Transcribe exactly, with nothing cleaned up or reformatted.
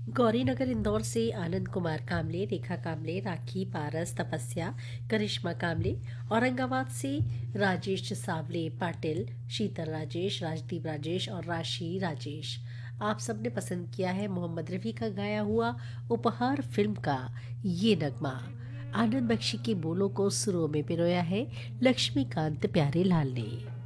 गौरीनगर इंदौर से आनंद कुमार कामले, रेखा कामले, राखी पारस, तपस्या, करिश्मा कामले। औरंगाबाद से राजेश सावले पाटिल, शीतल राजेश, राजदीप राजेश और राशि राजेश। आप सबने पसंद किया है मोहम्मद रफ़ी का गाया हुआ उपहार फिल्म का ये नगमा। आनंद बख्शी के बोलों को सुरों में पिरोया है लक्ष्मीकांत प्यारेलाल ने।